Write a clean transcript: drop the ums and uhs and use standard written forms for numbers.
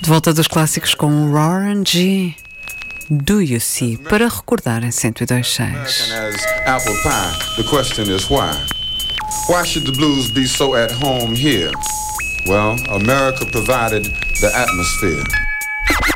De volta dos clássicos com o Warren G. Do You See, para recordar em 102.6. As apple pie, the question is why? Why should the blues be so at home here? Well, America provided the atmosphere.